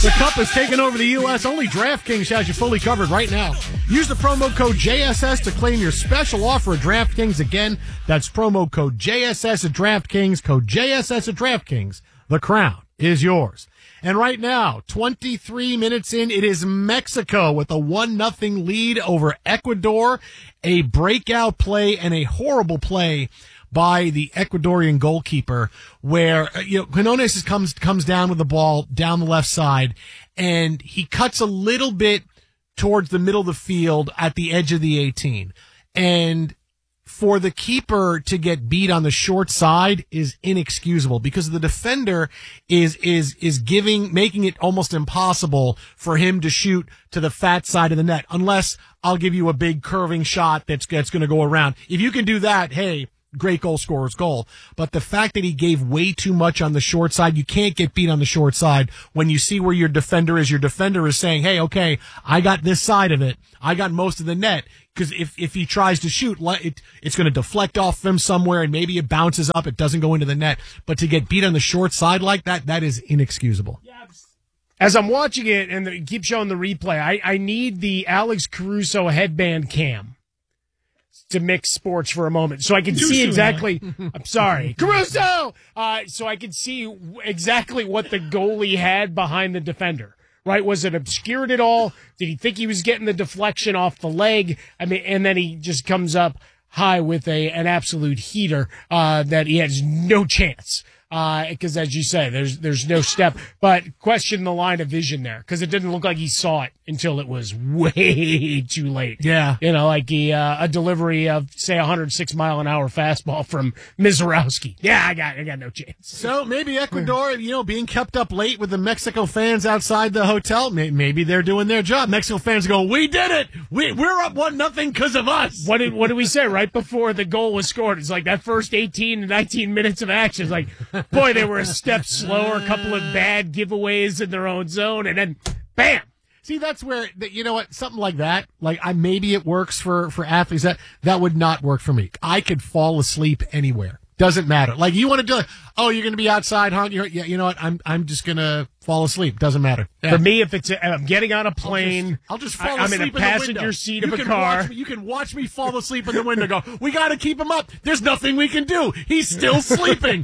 The Cup is taking over the U.S. Only DraftKings has you fully covered right now. Use the promo code JSS to claim your special offer at DraftKings. Again, that's promo code JSS at DraftKings, code JSS at DraftKings. The crown is yours. And right now, 23 minutes in, it is Mexico with a 1-0 lead over Ecuador. A breakout play and a horrible play by the Ecuadorian goalkeeper where, Quinones comes down with the ball down the left side and he cuts a little bit towards the middle of the field at the edge of the 18. And for the keeper to get beat on the short side is inexcusable because the defender is making it almost impossible for him to shoot to the fat side of the net unless I'll give you a big curving shot that's going to go around. If you can do that, hey, great goal scorer's goal. But the fact that he gave way too much on the short side, you can't get beat on the short side when you see where your defender is saying, hey, okay, I got this side of it. I got most of the net. Because if he tries to shoot, it's going to deflect off him somewhere and maybe it bounces up. It doesn't go into the net. But to get beat on the short side like that is inexcusable. As I'm watching it and keep showing the replay, I need the Alex Caruso headband cam to mix sports for a moment so I can see exactly. I'm sorry, Caruso. So I can see exactly what the goalie had behind the defender. Right? Was it obscured at all? Did he think he was getting the deflection off the leg? I mean, and then he just comes up high with an absolute heater that he has no chance. Because as you say, there's no step. But question the line of vision there because it didn't look like he saw it until it was way too late. Yeah, like a delivery of say 106 mile an hour fastball from Mizorowski. Yeah, I got no chance. So maybe Ecuador, being kept up late with the Mexico fans outside the hotel. Maybe they're doing their job. Mexico fans go, we did it. We're up 1-0 because of us. What did we say right before the goal was scored? It's like that first 18 to 19 minutes of action. It's like. Boy, they were a step slower, a couple of bad giveaways in their own zone, and then, bam! See, that's where, something like that, maybe it works for athletes. That would not work for me. I could fall asleep anywhere. Doesn't matter. Like, you want to do it. Oh, you're going to be outside, huh? You know what? I'm just going to fall asleep. Doesn't matter. Yeah. For me, if I'm getting on a plane, I'll just fall I'm asleep in a passenger seat of a car. You can watch me fall asleep in the window. Go, we got to keep him up. There's nothing we can do. He's still sleeping.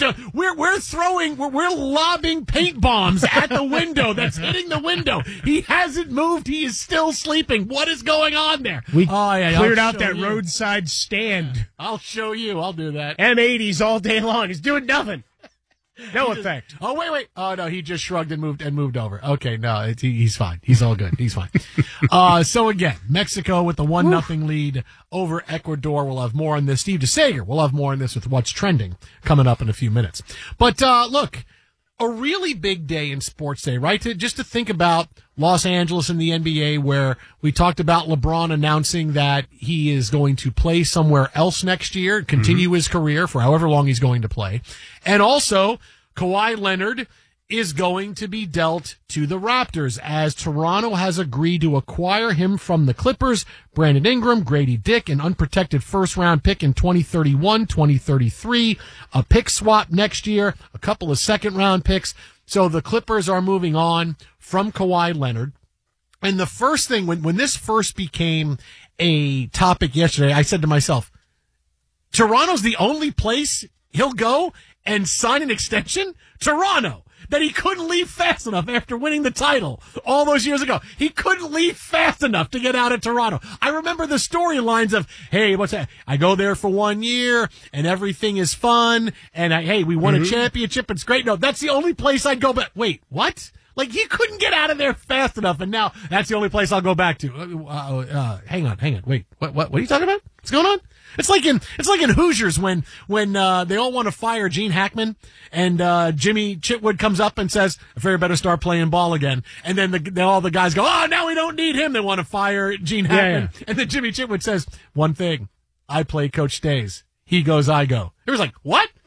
We're lobbing paint bombs at the window that's hitting the window. He hasn't moved. He is still sleeping. What is going on there? We cleared out that roadside stand. Yeah. I'll show you. I'll do that. M80s all day long. He's doing nothing. No effect. Oh, wait. Oh, no, he just shrugged and moved over. Okay, no, he's fine. He's all good. He's fine. So again, Mexico with the 1-0 lead over Ecuador. We'll have more on this. Steve DeSager, we'll have more on this with what's trending coming up in a few minutes. But, look, a really big day in sports day, right? Just to think about Los Angeles and the NBA where we talked about LeBron announcing that he is going to play somewhere else next year, continue his career for however long he's going to play. And also, Kawhi Leonard is going to be dealt to the Raptors as Toronto has agreed to acquire him from the Clippers. Brandon Ingram, Grady Dick, an unprotected first-round pick in 2031, 2033, a pick swap next year, a couple of second-round picks. So the Clippers are moving on from Kawhi Leonard. And the first thing, when this first became a topic yesterday, I said to myself, Toronto's the only place he'll go and sign an extension? Toronto! That he couldn't leave fast enough after winning the title all those years ago. He couldn't leave fast enough to get out of Toronto. I remember the storylines of, hey, what's that? I go there for 1 year and everything is fun and we won a championship. It's great. No, that's the only place I'd go back. Wait, what? Like, he couldn't get out of there fast enough, and now that's the only place I'll go back to. Hang on. Wait, what are you talking about? What's going on? It's like in Hoosiers when they all want to fire Gene Hackman and Jimmy Chitwood comes up and says, I figure I better start playing ball again. And then all the guys go, oh, now we don't need him. They want to fire Gene Hackman. Yeah. And then Jimmy Chitwood says, one thing, I play Coach Stays. He goes, I go. It was like, what?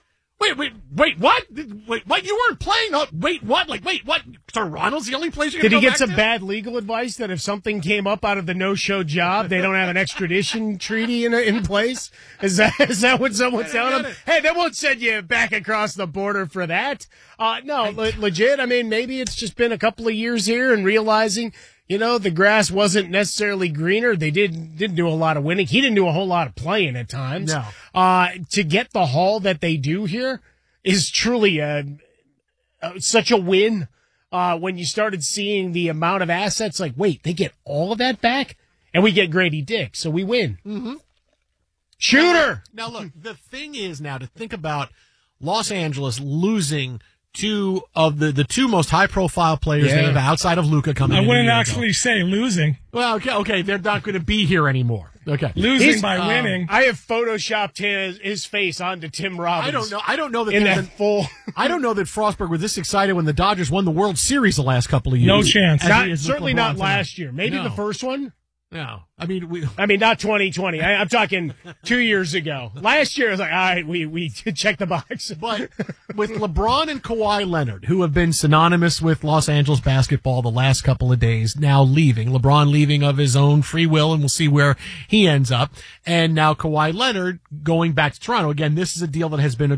Wait, what? Wait, what? You weren't playing? Wait, what? Wait, what? Toronto's the only place you're Did going to he go get back some bad legal advice that if something came up out of the no-show job, they don't have an extradition treaty in place? Is that what someone's telling him? Hey, they won't send you back across the border for that. No, legit. I mean, maybe it's just been a couple of years here and realizing, the grass wasn't necessarily greener. They didn't do a lot of winning. He didn't do a whole lot of playing at times. No. To get the haul that they do here is truly such a win. When you started seeing the amount of assets, wait, they get all of that back, and we get Grady Dick, so we win. Mm-hmm. Shooter. Now look, the thing is now to think about Los Angeles losing two of the two most high-profile players they have outside of Luka coming in. I wouldn't actually say losing. Well, okay, they're not going to be here anymore. Okay, losing by winning. I have photoshopped his face onto Tim Robbins. I don't know that in that full. I don't know that Frostberg was this excited when the Dodgers won the World Series the last couple of years. No chance. Certainly not last year. Maybe the first one. No, I mean not 2020. I'm talking 2 years ago. Last year, I was like, all right, we check the box. But with LeBron and Kawhi Leonard, who have been synonymous with Los Angeles basketball the last couple of days, now leaving. LeBron leaving of his own free will, and we'll see where he ends up. And now Kawhi Leonard going back to Toronto. Again, this is a deal that has been